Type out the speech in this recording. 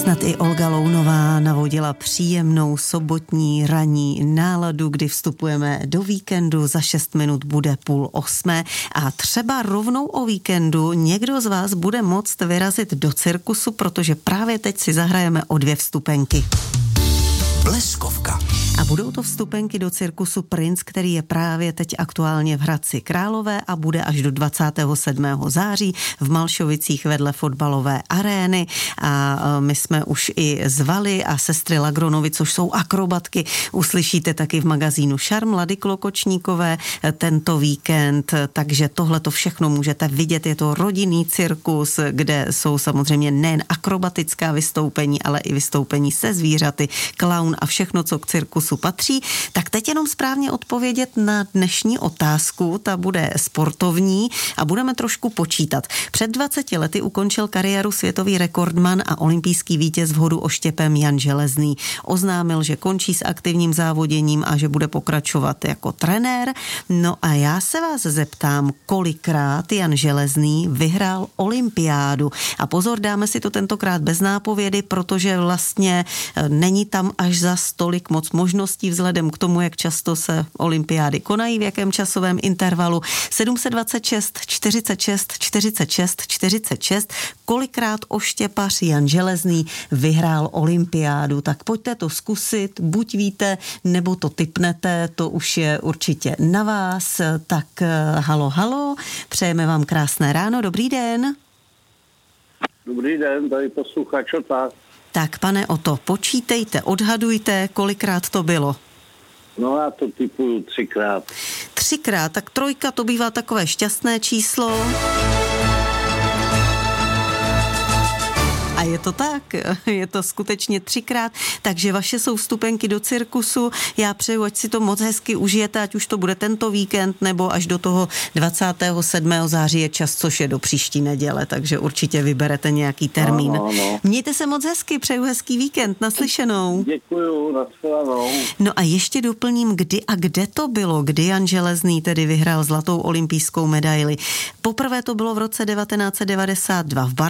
Snad i Olga Lounová navodila příjemnou sobotní ranní náladu, kdy vstupujeme do víkendu, za 6 minut bude 7:30 a třeba rovnou o víkendu někdo z vás bude moct vyrazit do cirkusu, protože právě teď si zahrajeme o 2 vstupenky. Bleskovka. A budou to vstupenky do cirkusu Princ, který je právě teď aktuálně v Hradci Králové a bude až do 27. září v Malšovicích vedle fotbalové arény. A my jsme už i zvali a sestry Lagronovi, což jsou akrobatky, uslyšíte taky v magazínu Šarm Lady Klokočníkové tento víkend, takže tohle to všechno můžete vidět. Je to rodinný cirkus, kde jsou samozřejmě nejen akrobatická vystoupení, ale i vystoupení se zvířaty, klaun a všechno, co k cirkusu patří. Tak teď jenom správně odpovědět na dnešní otázku, ta bude sportovní a budeme trošku počítat. Před 20 lety ukončil kariéru světový rekordman a olympijský vítěz v hodu oštěpem Jan Železný. Oznámil, že končí s aktivním závoděním a že bude pokračovat jako trenér. No a já se vás zeptám, kolikrát Jan Železný vyhrál olympiádu. A pozor, dáme si to tentokrát bez nápovědy, protože vlastně není tam až za tolik moc možností vzhledem k tomu, jak často se olympiády konají, v jakém časovém intervalu. 726, 46, 46, 46. Kolikrát oštěpař Jan Železný vyhrál olympiádu? Tak pojďte to zkusit, buď víte, nebo to tipnete, to už je určitě na vás. Tak halo, halo, přejeme vám krásné ráno, dobrý den. Dobrý den, tady posluchač Ota. Tak, pane Oto, počítejte, odhadujte, kolikrát to bylo. No já to tipuju 3krát. 3krát, tak 3 to bývá takové šťastné číslo. A je to tak, je to skutečně 3krát, takže vaše jsou vstupenky do cirkusu. Já přeju, ať si to moc hezky užijete, ať už to bude tento víkend, nebo až do toho 27. září je čas, což je do příští neděle, takže určitě vyberete nějaký termín. No. Mějte se moc hezky, přeju hezký víkend, naslyšenou. Děkuju, nashledanou. No a ještě doplním, kdy a kde to bylo, kdy Jan Železný tedy vyhrál zlatou olympijskou medaili. Poprvé to bylo v roce 1992 v